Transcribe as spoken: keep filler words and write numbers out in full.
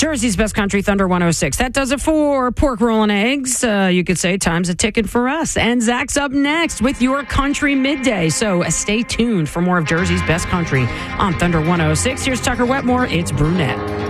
Jersey's Best Country, Thunder one oh six. That does it for Pork Roll and Eggs. Uh, you could say time's a ticking for us. And Zach's up next with your Country Midday. So uh, stay tuned for more of Jersey's Best Country on Thunder one oh six. Here's Tucker Wetmore. It's Brunette.